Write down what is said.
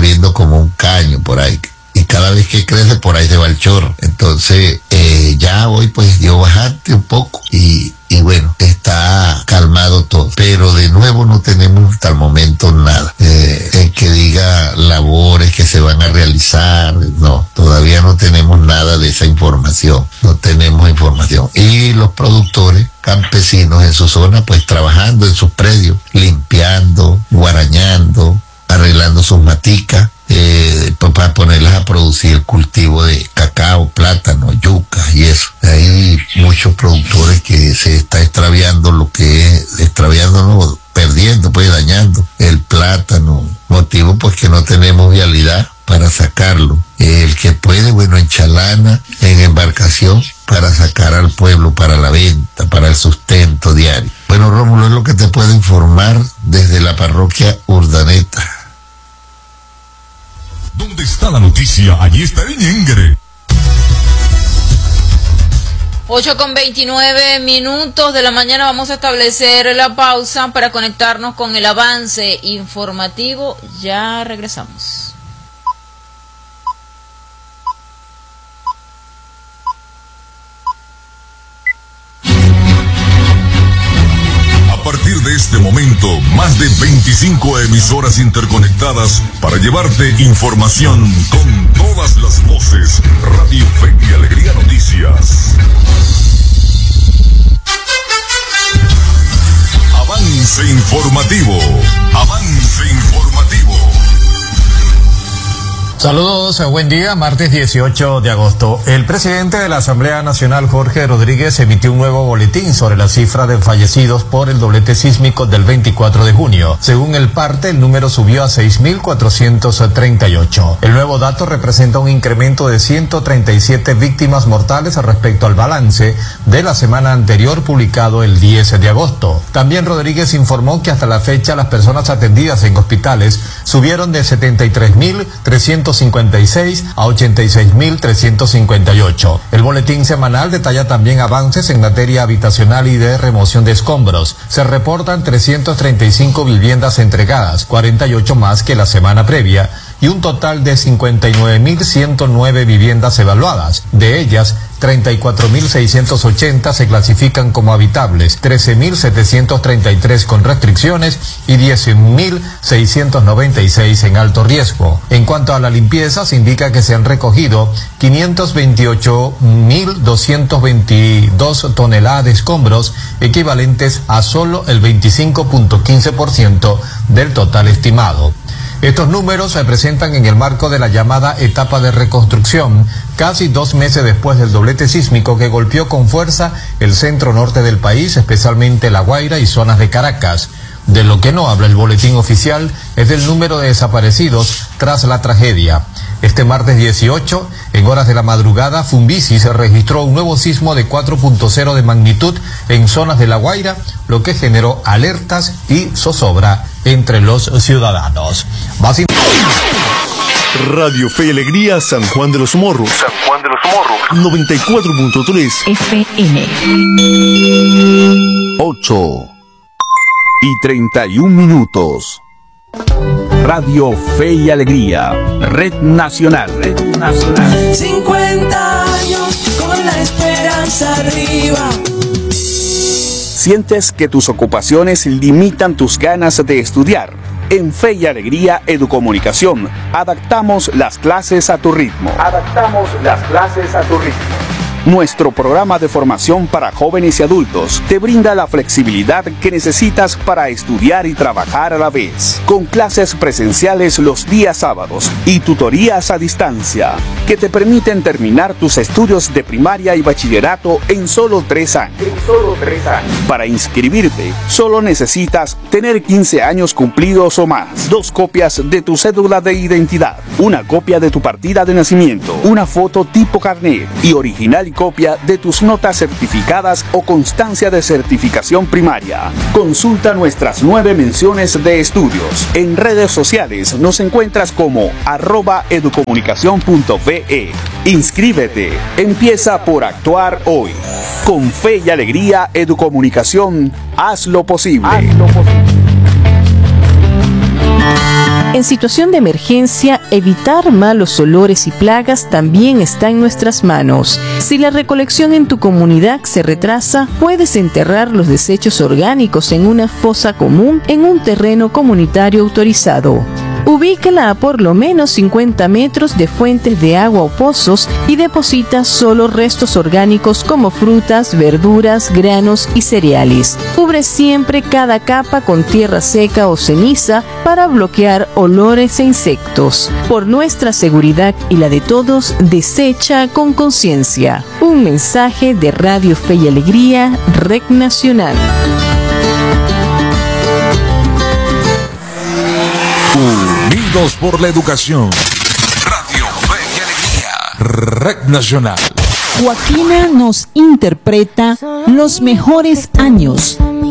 abriendo como un caño por ahí. Y cada vez que crece por ahí se va el chorro. Entonces ya hoy pues dio bajante un poco y bueno, está calmado todo. Pero de nuevo no tenemos hasta el momento nada en que diga labores que se van a realizar. No, todavía no tenemos nada de esa información. No tenemos información. Y los productores campesinos en su zona pues trabajando en sus predios, limpiando, guarañando, arreglando sus maticas, para ponerlas a producir el cultivo de cacao, plátano, yuca y eso. Hay muchos productores que se está extraviando lo que es, extraviando, perdiendo, pues dañando el plátano, motivo pues que no tenemos vialidad para sacarlo. El que puede, bueno, en chalana, en embarcación, para sacar al pueblo, para la venta, para el sustento diario. Bueno, Rómulo, es lo que te puedo informar desde la parroquia Urdaneta. ¿Dónde está la noticia? Allí está el ñengre. 8:29 de la mañana. Vamos a establecer la pausa para conectarnos con el avance informativo. Ya regresamos. A partir de este momento, más de 25 emisoras interconectadas para llevarte información con todas las voces. Radio Fe y Alegría Noticias. Avance informativo. Avance informativo. Saludos, buen día, martes 18 de agosto. El presidente de la Asamblea Nacional, Jorge Rodríguez, emitió un nuevo boletín sobre la cifra de fallecidos por el doblete sísmico del 24 de junio. Según el parte, el número subió a 6.438. El nuevo dato representa un incremento de 137 víctimas mortales respecto al balance de la semana anterior publicado el 10 de agosto. También Rodríguez informó que hasta la fecha las personas atendidas en hospitales subieron de 73.356 a 86.358. El boletín semanal detalla también avances en materia habitacional y de remoción de escombros. Se reportan 335 viviendas entregadas, 48 más que la semana previa, y un total de 59.109 viviendas evaluadas. De ellas, 34.680 se clasifican como habitables, 13.733 con restricciones y 10.696 en alto riesgo. En cuanto a la limpieza, se indica que se han recogido 528.222 toneladas de escombros, equivalentes a solo el 25.15% del total estimado. Estos números se presentan en el marco de la llamada etapa de reconstrucción, casi 2 meses después del doblete sísmico que golpeó con fuerza el centro norte del país, especialmente La Guaira y zonas de Caracas. De lo que no habla el boletín oficial es del número de desaparecidos tras la tragedia. Este martes 18, en horas de la madrugada, Fumbisi se registró un nuevo sismo de 4.0 de magnitud en zonas de La Guaira, lo que generó alertas y zozobra entre los ciudadanos. Radio Fe y Alegría, San Juan de los Morros. San Juan de los Morros. 94.3 FM. 8:31. Radio Fe y Alegría, Red Nacional. 50 años con la esperanza arriba. ¿Sientes que tus ocupaciones limitan tus ganas de estudiar? En Fe y Alegría Educomunicación, adaptamos las clases a tu ritmo. Nuestro programa de formación para jóvenes y adultos te brinda la flexibilidad que necesitas para estudiar y trabajar a la vez, con clases presenciales los días sábados y tutorías a distancia, que te permiten terminar tus estudios de primaria y bachillerato en solo 3 años. Para inscribirte, solo necesitas tener 15 años cumplidos o más, 2 copias de tu cédula de identidad, una copia de tu partida de nacimiento, una foto tipo carnet y original copia de tus notas certificadas o constancia de certificación primaria. Consulta nuestras 9 menciones de estudios. En redes sociales nos encuentras como @educomunicacion.ve. Inscríbete. Empieza por actuar hoy. Con Fe y Alegría Educomunicación, haz lo posible. En situación de emergencia, evitar malos olores y plagas también está en nuestras manos. Si la recolección en tu comunidad se retrasa, puedes enterrar los desechos orgánicos en una fosa común en un terreno comunitario autorizado. Ubícala a por lo menos 50 metros de fuentes de agua o pozos y deposita solo restos orgánicos como frutas, verduras, granos y cereales. Cubre siempre cada capa con tierra seca o ceniza para bloquear olores e insectos. Por nuestra seguridad y la de todos, desecha con conciencia. Un mensaje de Radio Fe y Alegría, Red Nacional. Unidos por la educación. Radio Fe y Alegría. Red Nacional. Joaquina nos interpreta Los Mejores Años,